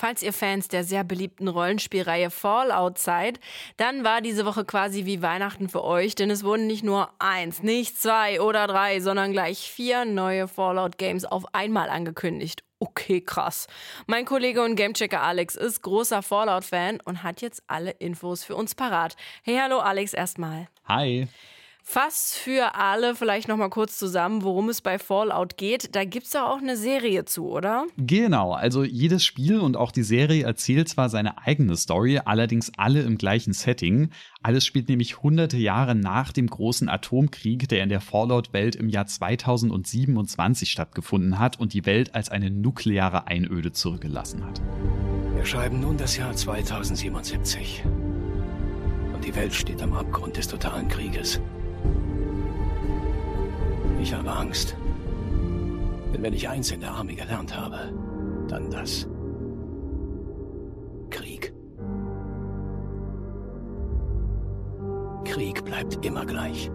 Falls ihr Fans der sehr beliebten Rollenspielreihe Fallout seid, dann war diese Woche quasi wie Weihnachten für euch, denn es wurden nicht nur 1, nicht 2 oder 3, sondern gleich 4 neue Fallout-Games auf einmal angekündigt. Okay, krass. Mein Kollege und Gamechecker Alex ist großer Fallout-Fan und hat jetzt alle Infos für uns parat. Hey, hallo Alex erstmal. Hi. Fass für alle vielleicht nochmal kurz zusammen, worum es bei Fallout geht. Da gibt's doch auch eine Serie zu, oder? Genau, also jedes Spiel und auch die Serie erzählt zwar seine eigene Story, allerdings alle im gleichen Setting. Alles spielt nämlich hunderte Jahre nach dem großen Atomkrieg, der in der Fallout-Welt im Jahr 2027 stattgefunden hat und die Welt als eine nukleare Einöde zurückgelassen hat. Wir schreiben nun das Jahr 2077. Und die Welt steht am Abgrund des totalen Krieges. Ich habe Angst. Denn wenn ich eins in der Army gelernt habe, dann das. Krieg. Krieg bleibt immer gleich.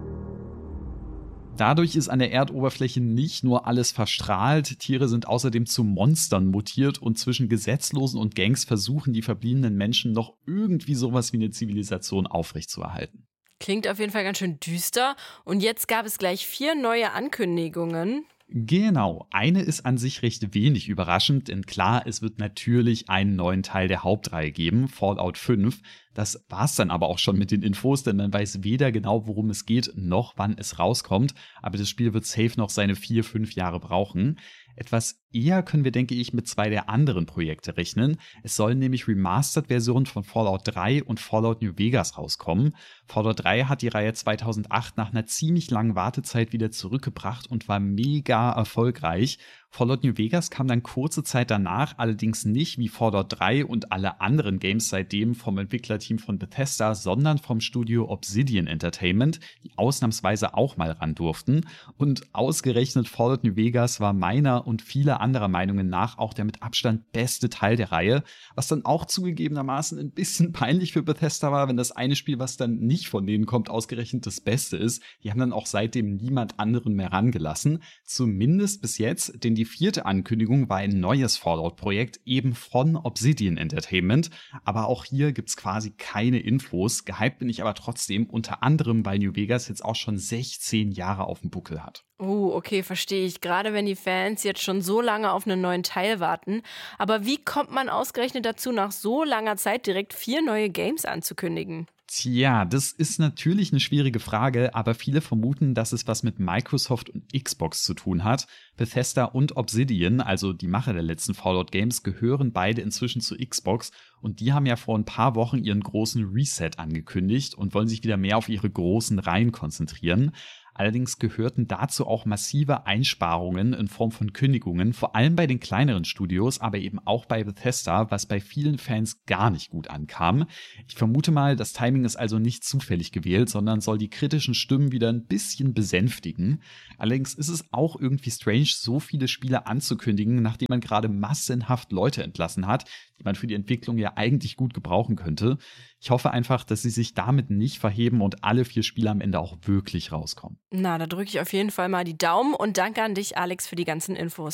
Dadurch ist an der Erdoberfläche nicht nur alles verstrahlt, Tiere sind außerdem zu Monstern mutiert und zwischen Gesetzlosen und Gangs versuchen die verbliebenen Menschen noch irgendwie sowas wie eine Zivilisation aufrechtzuerhalten. Klingt auf jeden Fall ganz schön düster. Und jetzt gab es gleich 4 neue Ankündigungen. Genau, eine ist an sich recht wenig überraschend, denn klar, es wird natürlich einen neuen Teil der Hauptreihe geben, Fallout 5. Das war's dann aber auch schon mit den Infos, denn man weiß weder genau, worum es geht, noch wann es rauskommt. Aber das Spiel wird safe noch seine 4-5 Jahre brauchen. Etwas eher können wir, denke ich, mit 2 der anderen Projekte rechnen. Es sollen nämlich Remastered-Versionen von Fallout 3 und Fallout New Vegas rauskommen. Fallout 3 hat die Reihe 2008 nach einer ziemlich langen Wartezeit wieder zurückgebracht und war mega erfolgreich. Fallout New Vegas kam dann kurze Zeit danach, allerdings nicht wie Fallout 3 und alle anderen Games seitdem vom Entwicklerteam von Bethesda, sondern vom Studio Obsidian Entertainment, die ausnahmsweise auch mal ran durften. Und ausgerechnet Fallout New Vegas war meiner und vieler anderer Meinungen nach auch der mit Abstand beste Teil der Reihe, was dann auch zugegebenermaßen ein bisschen peinlich für Bethesda war, wenn das eine Spiel, was dann nicht von denen kommt, ausgerechnet das Beste ist. Die haben dann auch seitdem niemand anderen mehr rangelassen, zumindest bis jetzt, denn die 4. Ankündigung war ein neues Fallout-Projekt, eben von Obsidian Entertainment. Aber auch hier gibt's quasi keine Infos. Gehypt bin ich aber trotzdem, unter anderem, weil New Vegas jetzt auch schon 16 Jahre auf dem Buckel hat. Oh, okay, verstehe ich. Gerade wenn die Fans jetzt schon so lange auf einen neuen Teil warten. Aber wie kommt man ausgerechnet dazu, nach so langer Zeit direkt 4 neue Games anzukündigen? Tja, das ist natürlich eine schwierige Frage, aber viele vermuten, dass es was mit Microsoft und Xbox zu tun hat. Bethesda und Obsidian, also die Macher der letzten Fallout-Games, gehören beide inzwischen zu Xbox und die haben ja vor ein paar Wochen ihren großen Reset angekündigt und wollen sich wieder mehr auf ihre großen Reihen konzentrieren. Allerdings gehörten dazu auch massive Einsparungen in Form von Kündigungen, vor allem bei den kleineren Studios, aber eben auch bei Bethesda, was bei vielen Fans gar nicht gut ankam. Ich vermute mal, das Timing ist also nicht zufällig gewählt, sondern soll die kritischen Stimmen wieder ein bisschen besänftigen. Allerdings ist es auch irgendwie strange, so viele Spiele anzukündigen, nachdem man gerade massenhaft Leute entlassen hat, die man für die Entwicklung ja eigentlich gut gebrauchen könnte. Ich hoffe einfach, dass sie sich damit nicht verheben und alle 4 Spiele am Ende auch wirklich rauskommen. Na, da drücke ich auf jeden Fall mal die Daumen und danke an dich, Alex, für die ganzen Infos.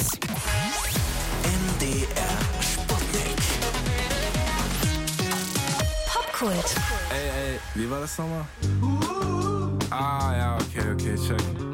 MDR Sputnik. Popkult. Ey, wie war das nochmal? Ah, ja, okay, check.